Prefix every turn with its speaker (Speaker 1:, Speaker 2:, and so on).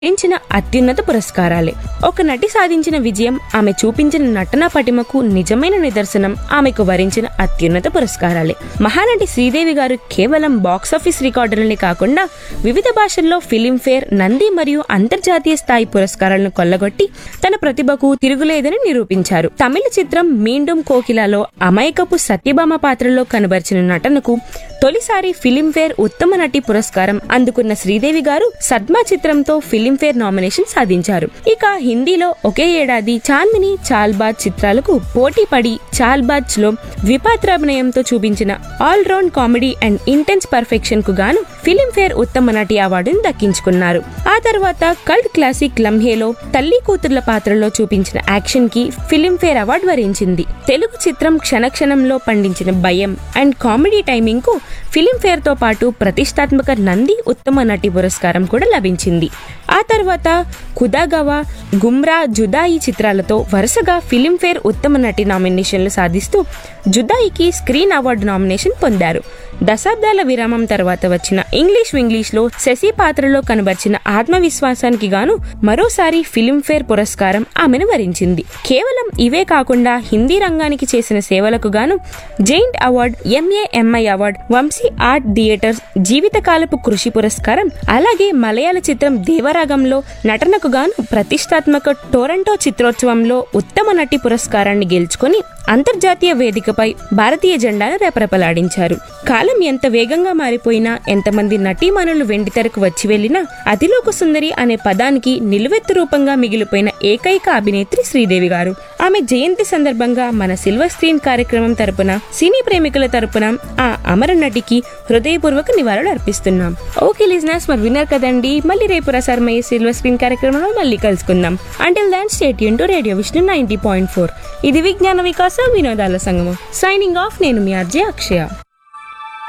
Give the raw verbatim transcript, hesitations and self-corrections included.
Speaker 1: ఇచ్చిన అత్యున్నత పురస్కారాలే. ఒక నటి సాధించిన విజయం, ఆమె చూపించిన నటనా పటిమకు నిజమైన నిదర్శనం. ఆమెకు వరించిన అత్యున్నత పురస్కారాలే. మహానటి శ్రీదేవి గారు కేవలం బాక్సాఫీస్ రికార్డులని కాకుండా వివిధ భాషల్లో ఫిలింఫేర్, నంది మరియు అంతర్జాతీయ స్థాయి పురస్కారాలను కొల్లగొట్టి తన ప్రతిభకు తిరుగులేదని నిరూపించారు. తమిళ చిత్రం మీండుం కోకిలాలో అమాయకపు సత్యభామ పాత్రలో కనబరిచిన నటనకు తొలిసారి ఫిలింఫేర్ ఉత్తమ నటి పురస్కారం అందుకున్న శ్రీదేవి గారు సద్మా చిత్రంతో ఫిలింఫేర్ నామినేషన్ సాధించారు. ఇక హిందీలో ఒకే ఏడాది చాందిని, చాల్బాజ్ చిత్రాలకు పోటీ పడి చాల్బాజ్ లో ద్విపాత్రాభినయంతో చూపించిన all round comedy and intense perfection కు గాను ఫిలింఫేర్ ఉత్తమ నటి అవార్డును దక్కించుకున్నారు. ఆ తర్వాత కల్ట్ క్లాసిక్ లంహేలో తల్లి కూతుర్ల పాత్రలో చూపించిన యాక్షన్ కి ఫిలింఫేర్ అవార్డు వరించింది. తెలుగు చిత్రం క్షణక్షణంలో పండించిన భయం అండ్ కామెడీ టైమింగ్ కు ఫిలింఫేర్ తో పాటు ప్రతిష్టాత్మక నంది ఉత్తమ నటి పురస్కారం కూడా లభించింది. ఆ తర్వాత ఖుదాగవా, గుమ్రా, జుదాయి చిత్రాలతో వరుసగా ఫిలింఫేర్ ఉత్తమ నటి నామినేషన్లు సాధిస్తూ జుదాయికి స్క్రీన్ అవార్డు నామినేషన్ పొందారు. దశాబ్దాల విరామం తర్వాత వచ్చిన ఇంగ్లీష్ వింగ్లీష్ లో శశి పాత్రలో కనబర్చిన ఆత్మవిశ్వాసానికి గాను మరోసారి ఫిలింఫేర్ పురస్కారం ఆమెను వరించింది. కేవలం ఇవే కాకుండా హిందీ రంగానికి చేసిన సేవలకు గాను giant award, ఎంఏఎంఐ award, Vamsi art theatres జీవితకాలపు కృషి పురస్కారం, అలాగే మలయాళ చిత్రం దేవరాగంలో నటనకు గాను ప్రతిష్టాత్మక టొరంటో చిత్రోత్సవంలో ఉత్తమ నటి పురస్కారాన్ని గెలుచుకుని అంతర్జాతీయ వేదికపై భారతీయ జెండాను రెపరెపలాడించారు. కాలం ఎంత వేగంగా మారిపోయినా, ఎంతమంది నటీమణులు వెండితెరకు వచ్చి వెళ్లినా అతిలోక సుందరి అనే పదానికి నిలువెత్తు రూపంగా మిగిలిపోయిన ఏకైక అభినేత్రి శ్రీదేవి గారు. ఆమె జయంతి సందర్భంగా మన సిల్వర్ స్క్రీన్ కార్యక్రమం తరపున, సినీ ప్రేమికుల తరపున ఆ అమర నటికి హృదయపూర్వక నివాళులు అర్పిస్తున్నాం. ఓకే లిజనర్స్, మరి విన్నారు కదండి. మళ్ళీ రేపు ప్రసారమయ్యే సిల్వర్ స్క్రీన్ కార్యక్రమంలో మళ్ళీ కలుసుకుందాం. Until then stay tune to radio Vishnu ninety point four. ఇది విజ్ఞాన వికాస వినోదాల సంగమం. Signing off. నేను మీ ఆర్జే అక్షయ.